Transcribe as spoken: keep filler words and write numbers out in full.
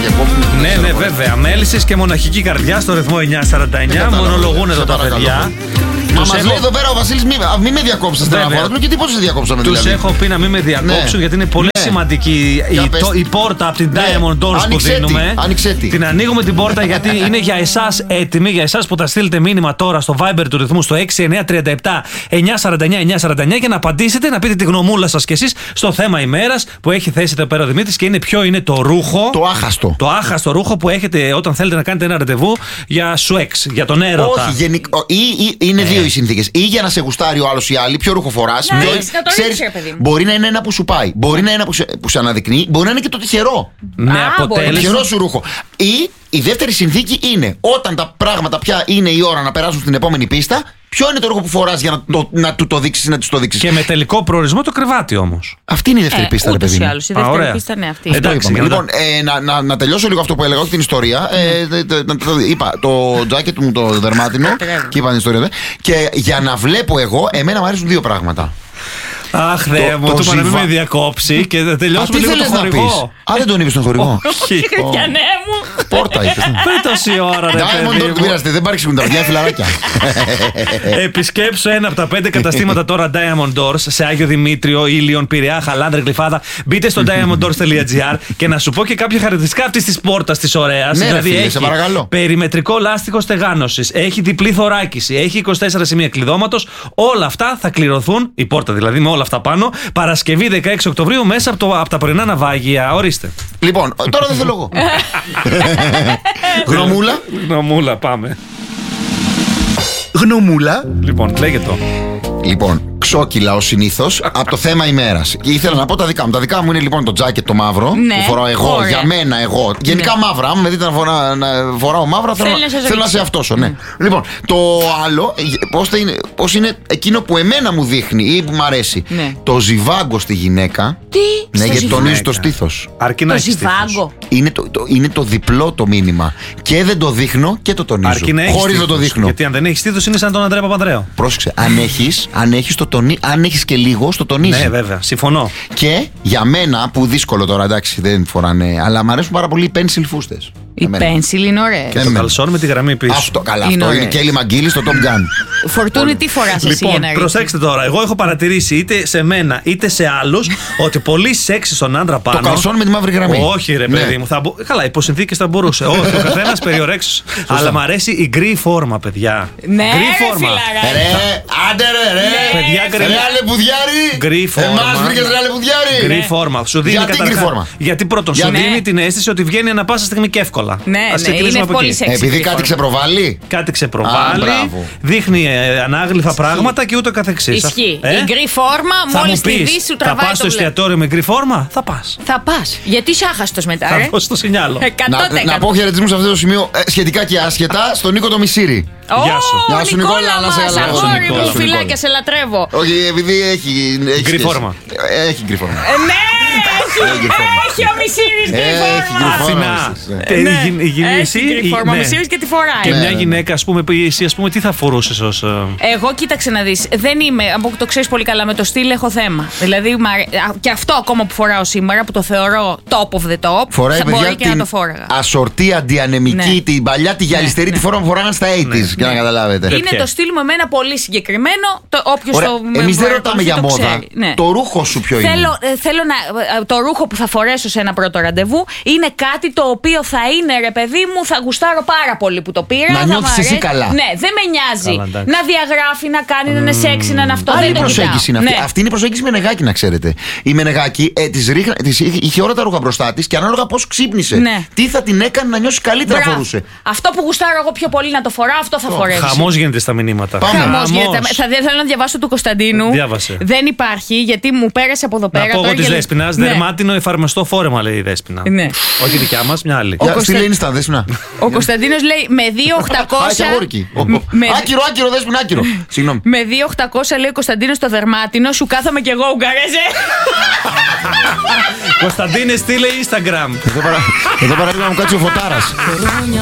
διακόπτουμε. Ναι, ναι, βέβαια. Μέλισσες και μοναχική καρδιά στο ρυθμό εννιά σαράντα εννιά. Μονολογούν εδώ τα παιδιά. Μα μας έχω... λέει εδώ πέρα ο Βασίλης, μη, μη με διακόψεις τα στεναχώρια. Και τι πώς σε διακόψαμε δηλαδή. Τους έχω πει να μην με διακόψουν, ναι, γιατί είναι πολύ ναι. σημαντική η, το, η πόρτα από την ναι. Diamond Doors που δίνουμε. Άνοιξε. Την ανοίγουμε την πόρτα γιατί είναι για εσάς έτοιμη, για εσάς που θα στείλετε μήνυμα τώρα στο Viber του ρυθμού στο έξι εννιά τρία επτά εννιά σαράντα εννιά εννιά σαράντα εννιά και να απαντήσετε, να πείτε τη γνωμούλα σας κι εσείς στο θέμα ημέρας που έχει θέσει εδώ πέρα ο Δημήτρης και είναι ποιο είναι το ρούχο. Το άχαστο. Το άχαστο ρούχο που έχετε όταν θέλετε να κάνετε ένα ραντεβού για σουέξ, για τον έρωτα. Όχι, γενικ... ή, ή, είναι ε. δύο οι συνθήκες. Ή για να σε γουστάρει ο άλλος ή άλλη, ποιο ρούχο φοράς. Ναι, ξέρεις, ξέρεις, μπορεί να είναι ένα που σου πάει, μπορεί να είναι ένα που σε, που σε αναδεικνύει, μπορεί να είναι και το τυχερό. Με Α, αποτέλεσμα. Το τυχερό σου ρούχο. Ή η δεύτερη συνθήκη είναι όταν τα πράγματα πια είναι η ώρα να περάσουν στην επόμενη πίστα, ποιο είναι το ρούχο που φοράς για να, το, να του το δείξεις ή να της το δείξεις. Και με τελικό προορισμό το κρεβάτι όμως. Αυτή είναι η δεύτερη ε, πίστα, ρε παιδί μου. Άλλους, η δεύτερη Α, πίστα, ναι, αυτή. Εντάξει, λοιπόν, ε, να, να, να τελειώσω λίγο αυτό που έλεγα, όχι την ιστορία. Ε, ε, το, το, είπα το τζάκετ μου το δερμάτινο και είπα την ιστορία. Και για να βλέπω εγώ, εμένα μου αρέσουν δύο πράγματα. Ach, Θεέ μου, του είπα να μην με διακόψει και θα τελειώσουμε λίγο το χορηγό. Α, δεν τον είπες τον χορηγό. Όχι. Χριστιανέ μου. Πόρτα είπες. Πριν τόση ώρα, ρε παιδί μου. Δεν πειράζεται, δεν παρεξηγούν τα παιδιά, φιλαράκια. Επισκέψω ένα από τα πέντε καταστήματα τώρα Diamond Doors σε Άγιο Δημήτριο, Ήλιον, Πειραιά, Χαλάνδρε, Γλυφάδα. Μπείτε στο diamond doors τελεία gr και να σου πω και κάποια χαρακτηριστικά αυτής της πόρτας της ωραίας. Ναι, δηλαδή φίλε, έχει σε παρακαλώ. περιμετρικό λάστιχο στεγάνωσης, έχει διπλή θωράκιση, έχει είκοσι τέσσερα σημεία κλειδώματος. Όλα αυτά θα κληρωθούν, η πόρτα δηλαδή με όλα αυτά πάνω, Παρασκευή δεκαέξι Οκτωβρίου μέσα από, το, από τα πρωινά ναυάγια. Ορίστε. Λοιπόν, τώρα δεν θέλω εγώ. Γνωμούλα. Γνωμούλα, πάμε. Γνωμούλα. Λοιπόν, λέγε το. Λοιπόν, ξόκυλα ως συνήθως από το θέμα ημέρας. Και ήθελα να πω τα δικά μου. Τα δικά μου είναι λοιπόν το τζάκετ το μαύρο. Ναι, που φοράω εγώ, ωραία. για μένα εγώ. Γενικά ναι. μαύρα. Αν με δείτε να, φορά, να φοράω μαύρα, θέλω, θέλω, θέλω να σε αυτόσω. Ναι. Mm. Λοιπόν, το άλλο, πώς είναι, πώς είναι εκείνο που εμένα μου δείχνει ή που μου αρέσει. Ναι. Το ζιβάγκο στη γυναίκα. Τι? Ναι, γιατί τονίζει το στήθος. Αρκεί να το ζιβάγκο. Είναι το, το, είναι το διπλό το μήνυμα. Και δεν το δείχνω και το τονίζω. Χωρίς να το δείχνω. Γιατί αν δεν έχει στήθος είναι σαν τον Ανδρέα Παπανδρέου. Πρόσεξε, αν έχεις, αν έχεις το τονί, αν έχεις και λίγο, στο τονίζει. Ναι, βέβαια, συμφωνώ. Και για μένα, που δύσκολο τώρα, εντάξει, δεν φοράνε, αλλά μου αρέσουν πάρα πολύ οι πένσιλ φούστες. Η πένσιλ είναι ωραία. Και το καλσόν με τη γραμμή πίσω. Αυτό, καλά, είναι αυτό ωραίες. Είναι και Έλλη Μαγγίλη στο Top Gun. Φορτούνη, τι φοράς εσύ λοιπόν, για να ρίξεις. Προσέξτε τώρα, εγώ έχω παρατηρήσει είτε σε μένα είτε σε άλλους ότι πολύ σεξι στον άντρα πάνω. Το καλσόν με τη μαύρη γραμμή. Όχι, ρε παιδί ναι. μου. Θα μπο... Καλά, υπό συνθήκες θα μπορούσε. Όχι, ο καθένας περιορέξεις. Αλλά μου αρέσει η γκρι φόρμα, παιδιά. Ναι, γκρι φόρμα. Ρε, άντε ρε, ρε. Παιδιά, γκρι. Ρε, αλεπουδιάρι. Γκρι φόρμα. Εμάς βρήκες ρε, αλεπουδιάρι. Γκρι φόρμα. Σου δίνει καταρχάς. Γιατί πρώτον, σου δίνει την αίσθηση ότι βγαίνει ανά πάσα στιγμή και εύκολα. Ναι, είναι πολύ σεξι. Επειδή κάτι ξεπροβάλλει. Κάτι ξεπροβάλλει. Δείχνει ανάγλυφα πράγματα και ούτω καθεξής. Ισχύει. Η γκρι φόρμα, μόλις τη δεις σου τραβάει. Θα πας στο εστιατόριο με γκρι φόρμα, θα πας. Θα πας. Γιατί είσαι άχαστος μετά, θα ρε. Θα πω στο σινιάλο. Να πω χαιρετισμούς σε αυτό το σημείο σχετικά και άσχετα στον Νίκο το Μισήρη. Γεια σου. Γεια σου Νικόλα, να σε αγόρι μου, φιλάκια, σε λατρεύω. Όχι, επειδή έχει γκρι φόρμα. Έχει γκρι φόρμα. Ναι, έχει ο Μισήρης γκρι φόρμα. Αθηνά. Έχει γκρι φόρμα ο Μισήρης και τη φοράει. Και μια γυναίκα, ας πούμε, εσύ ας πούμε, τι θα φορούσες ως... Εγώ κοίταξε να δεις, δεν είμαι, το ξέρεις πολύ καλά, με το στυλ έχω θέμα. Δηλαδή, και αυτό ακόμα που φοράω σήμερα, που το θεωρώ top of the top, φοράει, θα παιδιά, μπορεί και να το φόραγα. Ασορτή αντιανεμική, την παλιά, τη γυαλιστερή, τη φόρμα που φοράγαν στα ογδόντα για να καταλάβετε. Είναι το στυλ μου εμένα πολύ συγκεκριμένο. Όποιος το. Εμείς δεν ρωτάμε για μόδα. Το ρούχο σου ποιο είναι. Θέλω να. Το ρούχο που θα φορέσω σε ένα πρώτο ραντεβού είναι κάτι το οποίο θα είναι, ρε παιδί μου, θα γουστάρω πάρα πολύ που το πήρα. Να νιώθεις εσύ καλά. Ναι, δεν με νοιάζει. Να διαγράφει, να κάνει, να είναι σεξι, να είναι αυτό. Άλλη προσέγγιση είναι αυτή. Αυτή είναι η προσέγγιση Μενεγάκη, να ξέρετε. Η Μενεγάκη είχε όλα τα ρούχα μπροστά τη και ανάλογα πώς ξύπνησε. Τι θα την έκανε να νιώσει καλύτερα φορούσε. Αυτό που γουστάρω εγώ πιο πολύ να το φοράω, αυτό θα φορέσω. Χαμός γίνεται στα μηνύματα. Χαμός γίνεται. Θα θέλω να διαβάσω του Κωνσταντίνου. Διάβασε. Δεν υπάρχει, γιατί μου πέρασε από εδώ πέρα. Να πω εγώ τη Δέσποινα. Δερμάτινο εφαρμοστό φόρεμα, λέει η Δέσποινα. Ναι. Όχι δικιά μας, μια άλλη. Τι λέει στα Δέσποινα. Ο Κωνσταντίνος λέει με δύο χιλιάδες οκτακόσια. Άκυρο, άκυρο, Δέσποινα, άκυρο. Συγγνώμη. Με δύο χιλιάδες οκτακόσια λέει ο Κωνσταντίνος στο δερμάτινο, σου κάθομαι κι εγώ, Ουγγαρέζε. Κωνσταντίνε, στείλε Instagram. Εδώ παρά να μου κάτσει ο Φωτάρας.